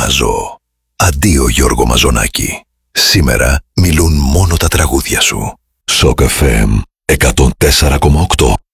Μάζο. Αντίο Γιώργο Μαζονάκη. Σήμερα μιλούν μόνο τα τραγούδια σου. Σοκ FM 104,8.